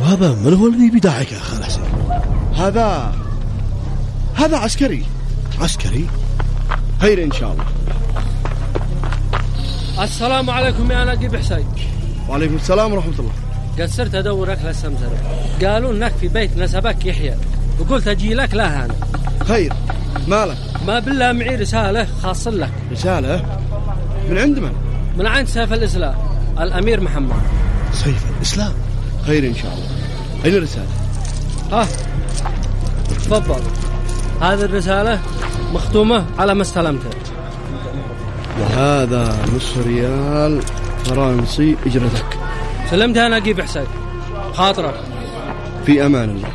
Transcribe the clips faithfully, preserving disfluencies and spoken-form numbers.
وهذا من هو الذي بداعك يا خال حسين؟ هذا هذا عسكري. عسكري؟ خير إن شاء الله. السلام عليكم يا نقيب حسين. وعليكم السلام ورحمة الله. قد صرت أدورك للسمسرة، قالوا إنك في بيت نسبك يحيى، وقلت أجي لك لا هنا. خير، مالك؟ ما بالله معي رسالة خاص لك. رسالة؟ من عند من؟ من عند سيف الإسلام الأمير محمد. سيف الإسلام؟ خير إن شاء الله. أين الرسالة؟ ها تفضل، هذه الرسالة مختومة على ما استلمتها. وهذا نصف ريال فرنسي إجرتك. سلمتها نقيب حسين، خاطرك. في أمان الله.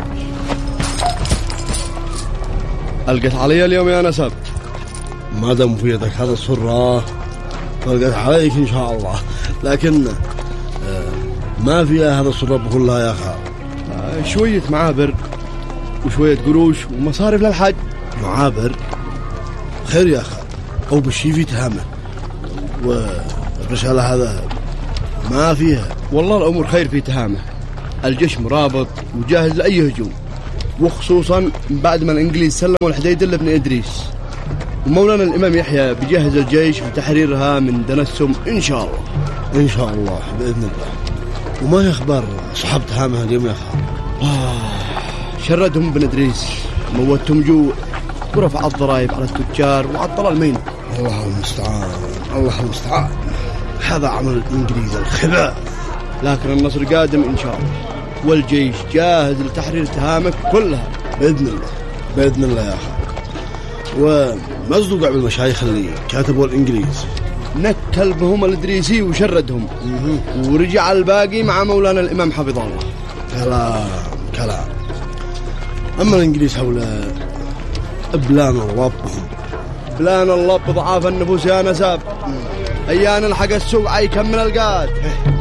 ألقت علي اليوم يا نسب. ما دام في يدك هذا السرة ألقت عليك إن شاء الله، لكن ما فيها هذا السرة كلها يا خال. شوية معابر وشوية قروش ومصارف للحج. معابر؟ خير يا خال، أو بالشي في تهامه، والرسالة هذا ما فيها. والله الأمور خير في تهامه. الجيش مرابط وجاهز لأي هجوم، وخصوصا بعد ما الإنجليز سلموا الحديدة لابن إدريس، ومولانا الإمام يحيى بيجهز الجيش لتحريرها من دنسهم إن شاء الله. إن شاء الله بإذن الله. وما هي أخبار صحاب تهامه اليوم يا خال؟ آه شردهم ابن إدريس، موتهم جوع، ورفع الضرائب على التجار وعطل المين. الله المستعان، الله المستعان. هذا عمل الإنجليز الخباء. لكن النصر قادم إن شاء الله، والجيش جاهز لتحرير تهامك كلها بإذن الله. بإذن الله يا أخي. وما صدقوا بالمشايخ اللي كاتبوا الإنجليز؟ نكل بهم الإدريسي وشردهم، ورجع الباقي مع مولانا الإمام حفظ الله. كلام كلام. أما الإنجليز هؤلاء بلان الله بهم. بلان الله بضعاف النفوس يا نساب. أيان الحق السوق يكمل القاد.